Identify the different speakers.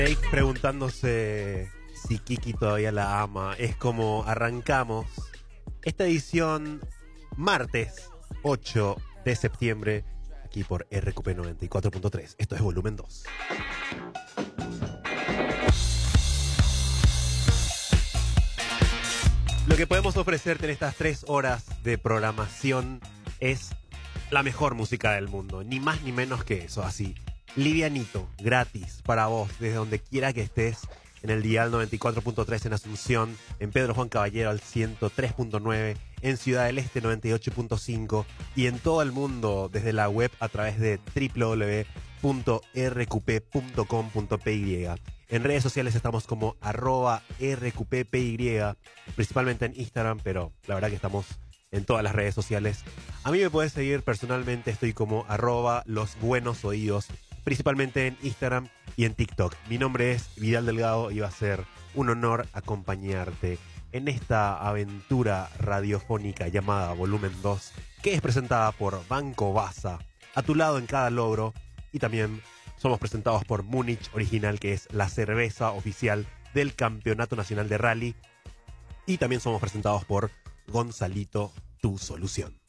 Speaker 1: Jake preguntándose si Kiki todavía la ama. Es como arrancamos esta edición martes 8 de septiembre aquí por RQP 94.3. Esto es volumen 2. Lo que podemos ofrecerte en estas 3 horas de programación es la mejor música del mundo, ni más ni menos que eso, así, livianito, gratis, para vos, desde donde quiera que estés, en el dial 94.3 en Asunción, en Pedro Juan Caballero al 103.9, en Ciudad del Este 98.5 y en todo el mundo desde la web a través de www.rqp.com.py. En redes sociales estamos como @rqppy, principalmente en Instagram, pero la verdad que estamos en todas las redes sociales. A mí me puedes seguir personalmente, estoy como @losbuenosoídos, principalmente en Instagram y en TikTok. Mi nombre es Vidal Delgado y va a ser un honor acompañarte en esta aventura radiofónica llamada Volumen 2, que es presentada por Banco Baza, a tu lado en cada logro, y también somos presentados por Múnich Original, que es la cerveza oficial del Campeonato Nacional de Rally, y también somos presentados por Gonzalito, tu solución.